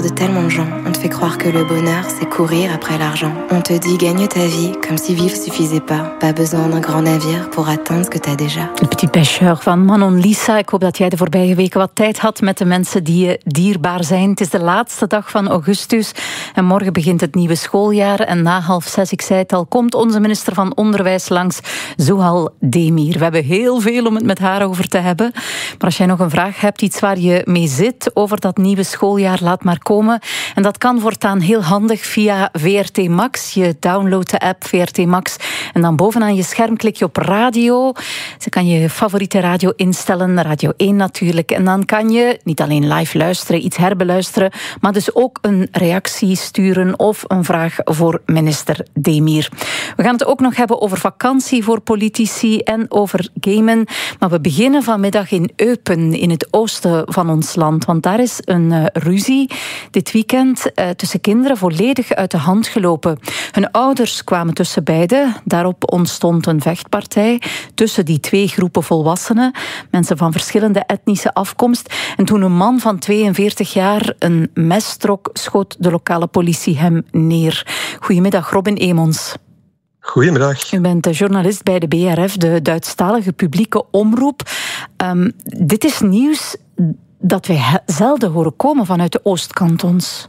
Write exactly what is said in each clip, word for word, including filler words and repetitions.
De tellement de gens, on te fait croire que le bonheur, c'est courir après l'argent. On te dit gagne ta vie, comme si vivre suffisait pas. Pas besoin d'un grand navire pour atteindre ce que t'as déjà. Le Petit Pêcheur van Manon Lisa. Ik hoop dat jij de voorbije weken wat tijd had met de mensen die je dierbaar zijn. Het is de laatste dag van augustus en morgen begint het nieuwe schooljaar. En na half zes, ik zei het al, komt onze minister van Onderwijs langs, Zuhal Demir. We hebben heel veel om het met haar over te hebben. Maar als jij nog een vraag hebt, iets waar je mee zit over dat nieuwe schooljaar, laat maar komen. En dat kan voortaan heel handig via V R T Max. Je downloadt de app V R T Max en dan bovenaan je scherm klik je op radio. Ze kan je favoriete radio instellen, Radio één natuurlijk. En dan kan je niet alleen live luisteren, iets herbeluisteren, maar dus ook een reactie sturen of een vraag voor minister Demir. We gaan het ook nog hebben over vakantie voor politici en over gamen. Maar we beginnen vanmiddag in Eupen, in het oosten van ons land. Want daar is een uh, ruzie dit weekend uh, tussen kinderen volledig uit de hand gelopen. Hun ouders kwamen tussen beiden. Daarop ontstond een vechtpartij tussen die twee groepen volwassenen. Mensen van verschillende etnische afkomst. En toen een man van tweeënveertig jaar een mes trok, schoot de lokale politie hem neer. Goedemiddag, Robin Emons. Goedemiddag. U bent journalist bij de B R F, de Duitsstalige publieke omroep. Um, dit is nieuws dat wij zelden horen komen vanuit de Oostkantons.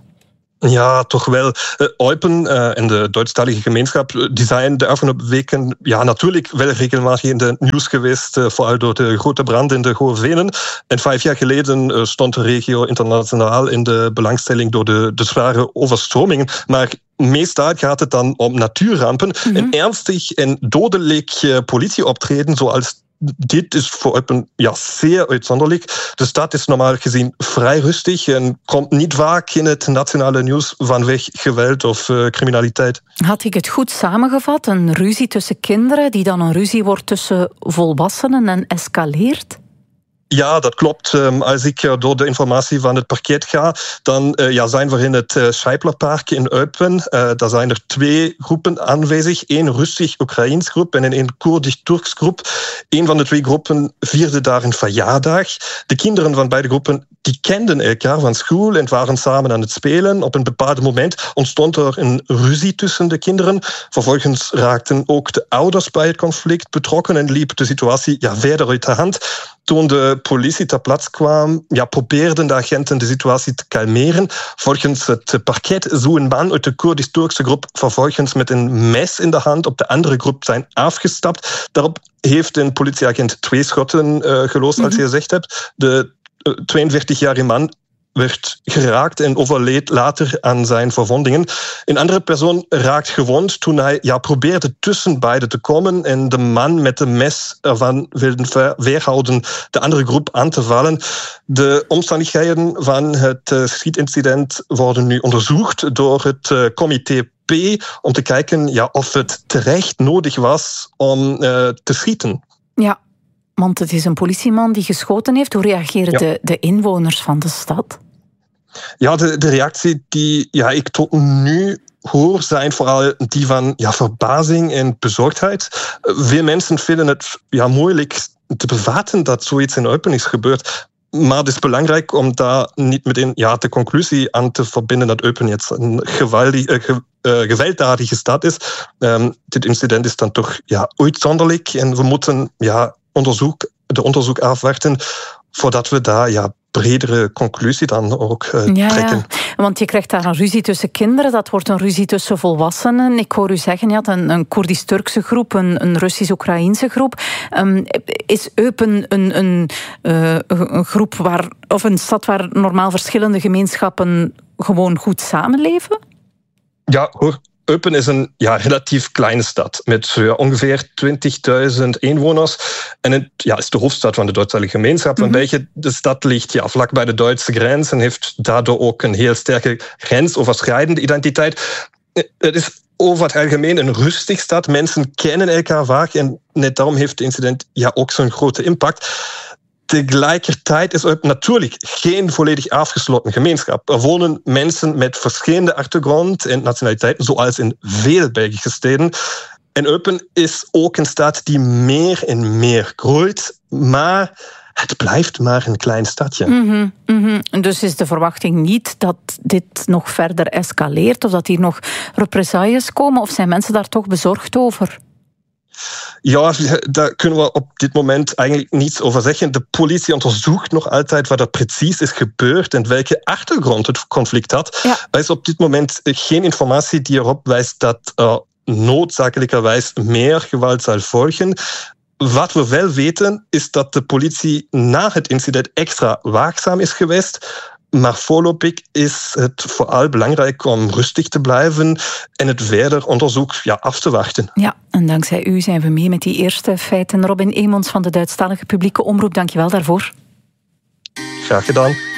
Ja, toch wel. Uh, Eupen uh, en de Duitsstalige gemeenschap die zijn de afgelopen weken ja, natuurlijk wel regelmatig in de nieuws geweest, uh, vooral door de grote brand in de Gohe Venen. En vijf jaar geleden uh, stond de regio internationaal in de belangstelling door de, de zware overstromingen. Maar meestal gaat het dan om natuurrampen. Mm-hmm. En ernstig en dodelijk uh, politieoptreden, zoals dit is voor Eupen ja, zeer uitzonderlijk. De stad is normaal gezien vrij rustig en komt niet vaak in het nationale nieuws vanwege geweld of uh, criminaliteit. Had ik het goed samengevat? Een ruzie tussen kinderen die dan een ruzie wordt tussen volwassenen en escaleert? Ja, dat klopt. Als ik door de informatie van het parket ga, dan uh, ja, zijn we in het uh, Scheiblerpark in Eupen. Uh, daar zijn er twee groepen aanwezig. Eén Russisch-Oekraïns groep en een Koerdisch-Turks groep. Een van de twee groepen vierde daar een verjaardag. De kinderen van beide groepen die kenden elkaar van school en waren samen aan het spelen. Op een bepaald moment ontstond er een ruzie tussen de kinderen. Vervolgens raakten ook de ouders bij het conflict betrokken en liep de situatie ja, verder uit de hand. Toen de politie ter plaatse kwam, ja, probeerden de agenten de situatie te kalmeren. Volgens het parket zou een man uit de Koerdisch-Turkse groep vervolgens met een mes in de hand op de andere groep zijn afgestapt. Daarop heeft een politieagent twee schotten uh, gelost, mm-hmm. als je gezegd hebt. De uh, tweeënveertigjarige man werd geraakt en overleed later aan zijn verwondingen. Een andere persoon raakt gewond toen hij ja, probeerde tussen beiden te komen en de man met de mes ervan wilde weerhouden de andere groep aan te vallen. De omstandigheden van het uh, schietincident worden nu onderzocht door het uh, comité P om te kijken ja, of het terecht nodig was om uh, te schieten. Ja, want het is een politieman die geschoten heeft. Hoe reageren ja. de, de inwoners van de stad? Ja, de, de reactie die ja, ik tot nu hoor zijn vooral die van ja, verbazing en bezorgdheid. Veel mensen vinden het ja, moeilijk te bevatten dat zoiets in Eupen is gebeurd. Maar het is belangrijk om daar niet meteen ja, de conclusie aan te verbinden dat Eupen jetzt een geweldig, uh, ge, uh, gewelddadige stad is. Um, dit incident is dan toch ja, uitzonderlijk en we moeten ja, onderzoek, de onderzoek afwachten voordat we daar ja, bredere conclusie dan ook uh, ja, trekken. Ja, want je krijgt daar een ruzie tussen kinderen, dat wordt een ruzie tussen volwassenen. Ik hoor u zeggen, je had een, een Koerdisch-Turkse groep, een, een Russisch-Oekraïnse groep. Um, is Eupen een, een, uh, een groep waar, of een stad waar normaal verschillende gemeenschappen gewoon goed samenleven? Ja, hoor. Eupen is een ja, relatief kleine stad met uh, ongeveer twintigduizend inwoners. En het ja, is de hoofdstad van de Duitsstalige gemeenschap. Mm-hmm. Een beetje, de stad ligt ja, vlak bij de Duitse grens en heeft daardoor ook een heel sterke grensoverschrijdende identiteit. Het is over het algemeen een rustig stad. Mensen kennen elkaar vaak en net daarom heeft het incident ja, ook zo'n grote impact. Tegelijkertijd is Eupen natuurlijk geen volledig afgesloten gemeenschap. Er wonen mensen met verschillende achtergrond en nationaliteiten, zoals in veel Belgische steden. En Eupen is ook een stad die meer en meer groeit, maar het blijft maar een klein stadje. Mm-hmm, mm-hmm. Dus is de verwachting niet dat dit nog verder escaleert of dat hier nog represailles komen? Of zijn mensen daar toch bezorgd over? Ja, daar kunnen we op dit moment eigenlijk niets over zeggen. De politie onderzoekt nog altijd wat er precies is gebeurd en welke achtergrond het conflict had. Ja. Er is op dit moment geen informatie die erop wijst dat er noodzakelijkerwijs meer geweld zal volgen. Wat we wel weten is dat de politie na het incident extra waakzaam is geweest. Maar voorlopig is het vooral belangrijk om rustig te blijven en het verder onderzoek ja, af te wachten. Ja, en dankzij u zijn we mee met die eerste feiten. Robin Emons van de Duitsstalige Publieke Omroep, dank je wel daarvoor. Graag gedaan.